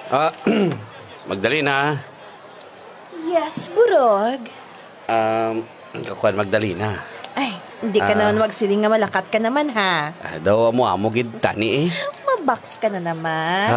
Ah, Magdalena. Yes, burog. Kakuan Magdalena. Ay, hindi ka naman magsiling nga malakat ka naman, ha? Daw mo amo gid tani eh. Mabox ka na naman.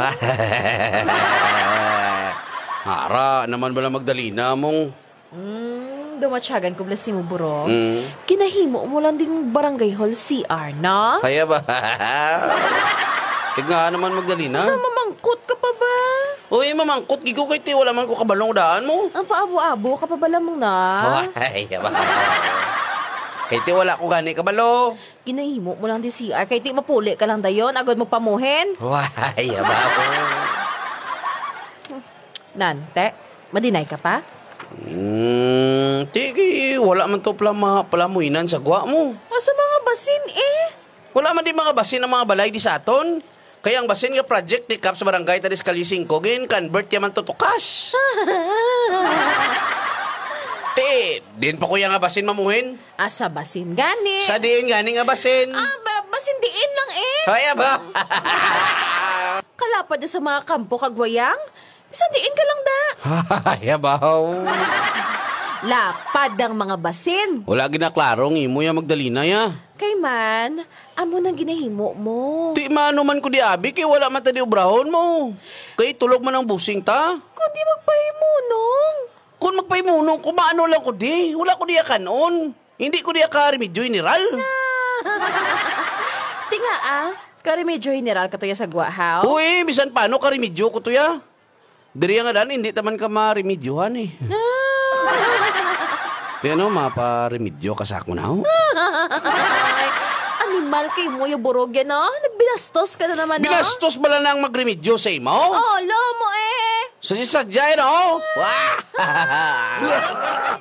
Hara naman bala Magdalena mong. Dumatsyagan ko blasi mo, burog. Mm. Kinahimo mo lang ding barangay hall CR, na? Kaya ba? Tignan naman Magdalena. Mamangkot ka pa ba? Uy, mamangkot gigo kay ti wala man ko kabalong daan mo. Ang paabo-abo ka pa bala mong na? Ay, ba. Kay ti wala ko gani kabalo. Ginahimo mo lang di CR, kay ti mapuli ka lang dayon, agad magpamuhin. Ay, ba ko. Nante, madinay ka pa? Tigi, wala man to palamuinan sa gwa mo. O sa mga basin Wala man di mga basin ng mga balay di sa aton. Kaya ang basin nga project ni Kap sa barangay Talis Kalising ko, gin convert yaman to tukas. Din pa kuya nga basin mamuhin. Asa basin gani? Sa diin gani nga basin. Basin diin lang Kaya ba? Kalapad na sa mga kampo kagwayang? Bisan diin ka lang da. Kaya ba? Lapad ang mga basin. Wala ginaklarong imo ya Magdalena ya. Kay man, amo nang ginahimo mo. Ti mano man ko di abi, kay wala man ta di ubrahon mo. Kay tulog man ang busing ta. Kundi magpahimunong. Kung magpaimunong, kumaano lang ko di. Wala ko di kanon. Hindi ko di ka-remedyo general. Tinga Karimedyo general ka to ya sa gwahaw. Uy, bisan paano ka-remedyo ko to ya? Diri nga dan, hindi taman ka ma-remedyohan eh. Kaya no, mapa-remedyo ka sa ako na ho. Animal kay mo yung burog yan, no? Nagbinastos ka na naman, no? Binastos ba lang ang mag-remedyo sa imo? Oh, lo mo Sadya, no? Wah!